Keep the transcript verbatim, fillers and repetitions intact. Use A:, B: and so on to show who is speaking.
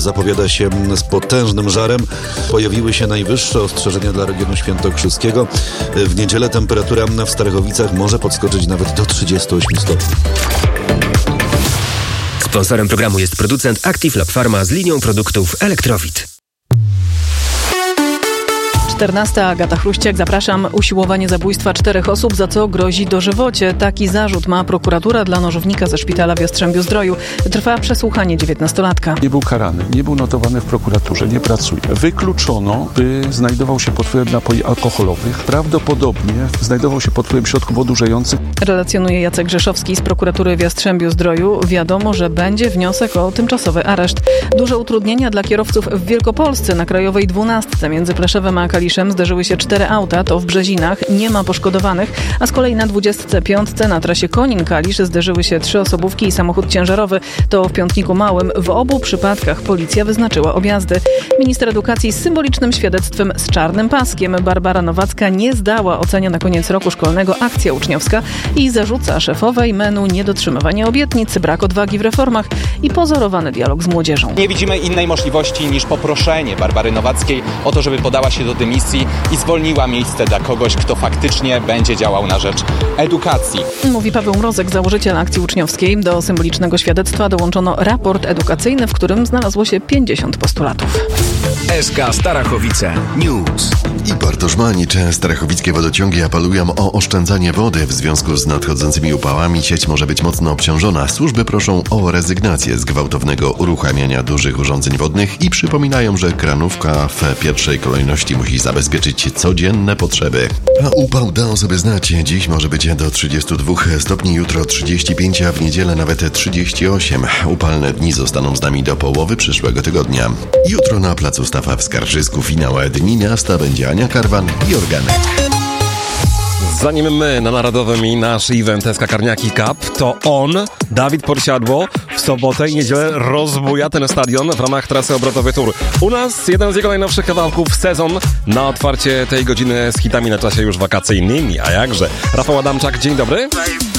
A: zapowiada się z potężnym żarem. Pojawiły się najwyższe ostrzeżenia dla regionu świętokrzyskiego. W niedzielę temperatura w Starachowicach może podskoczyć nawet do trzydziestu ośmiu stopni.
B: Sponsorem programu jest producent Active Lab Pharma z linią produktów Elektrowit.
C: czternasta. Agata Chruściak, zapraszam. Usiłowanie zabójstwa czterech osób, za co grozi dożywocie. Taki zarzut ma prokuratura dla nożownika ze szpitala w Jastrzębiu-Zdroju. Trwa przesłuchanie dziewiętnastolatka.
D: Nie był karany, nie był notowany w prokuraturze, nie pracuje. Wykluczono, by znajdował się pod wpływem napoi alkoholowych. Prawdopodobnie znajdował się pod wpływem środków odurzających.
C: Relacjonuje Jacek Grzeszowski z prokuratury w Jastrzębiu-Zdroju. Wiadomo, że będzie wniosek o tymczasowy areszt. Duże utrudnienia dla kierowców w Wielkopolsce. Na Krajowej dwunastce między Pleszewem a Kaliszem zderzyły się cztery auta, to w Brzezinach, nie ma poszkodowanych, a z kolei na dwudziestce piątce na trasie Konin-Kalisz zderzyły się trzy osobówki i samochód ciężarowy, to w Piątniku Małym. W obu przypadkach policja wyznaczyła objazdy. Minister edukacji z symbolicznym świadectwem z czarnym paskiem. Barbara Nowacka nie zdała, ocenia na koniec roku szkolnego akcja uczniowska i zarzuca szefowej M E N-u niedotrzymywanie obietnic, brak odwagi w reformach i pozorowany dialog z młodzieżą.
E: Nie widzimy innej możliwości niż poproszenie Barbary Nowackiej o to, żeby podała się do dymisji i zwolniła miejsce dla kogoś, kto faktycznie będzie działał na rzecz edukacji.
C: Mówi Paweł Mrozek, założyciel akcji uczniowskiej. Do symbolicznego świadectwa dołączono raport edukacyjny, w którym znalazło się pięćdziesiąt postulatów.
B: S K Starachowice News.
F: I Bartosz Manicz. Starachowickie wodociągi apelują o oszczędzanie wody. W związku z nadchodzącymi upałami sieć może być mocno obciążona. Służby proszą o rezygnację z gwałtownego uruchamiania dużych urządzeń wodnych i przypominają, że kranówka w pierwszej kolejności musi zabezpieczyć codzienne potrzeby. A upał dał sobie znać. Dziś może być do trzydziestu dwóch stopni, jutro trzydzieści pięć, a w niedzielę nawet trzydzieści osiem. Upalne dni zostaną z nami do połowy przyszłego tygodnia. Jutro na placu Stawa w Skarżysku finał Dni Miasta będzie Ania Karwan i Organek.
G: Zanim my na Narodowym i nasz event S K Karniaki Cup, to on, Dawid Podsiadło, w sobotę i niedzielę rozbuja ten stadion w ramach trasy obrotowej Tour. U nas jeden z jego najnowszych kawałków, Sezon, na otwarcie tej godziny z hitami na czasie już wakacyjnymi, a jakże. Rafał Adamczak, dzień dobry.